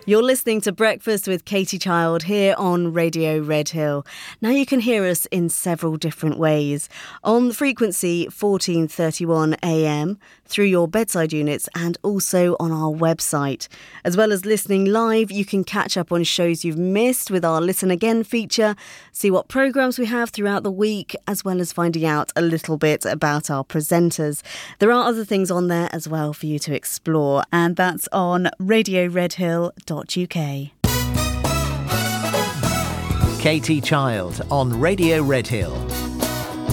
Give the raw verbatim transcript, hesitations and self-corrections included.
You're listening to Breakfast with Katie Child here on Radio Redhill. Now you can hear us in several different ways. On the frequency fourteen thirty-one A M, through your bedside units, and also on our website. As well as listening live, you can catch up on shows you've missed with our Listen Again feature, see what programmes we have throughout the week, as well as finding out a little bit about our presenters. There are other things on there as well for you to explore, and that's on radio redhill dot U K. Katie Child on Radio Redhill.